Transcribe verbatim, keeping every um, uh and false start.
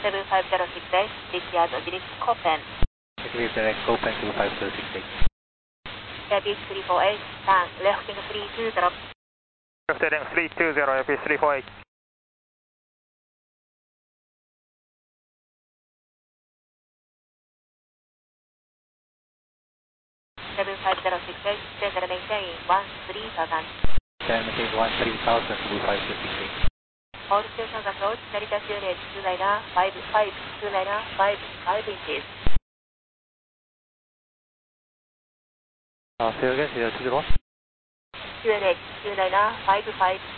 seven five zero six eight, Richard, direct Copen. Direct direct Copen two five zero six eight. Airbeach three four eight, turn left in three two zero. Left heading three two zero, Airbeach three four eight. seven five zero six eight, center maintain one three thousand. Center maintain one three thousand, two five zero six eight. All station approach, Narita C N H two nine five five, two nine five five inches. Uh, say again, say two zero. C N H two nine five five.